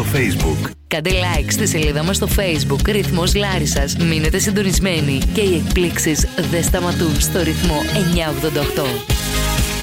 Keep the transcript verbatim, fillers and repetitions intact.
στο Facebook. Κάντε like στη σελίδα μας στο Facebook Ρυθμός Λάρισσας. Μείνετε συντονισμένοι και οι εκπλήξεις δεν σταματούν στο Ρυθμό εννιακόσια ογδόντα οκτώ.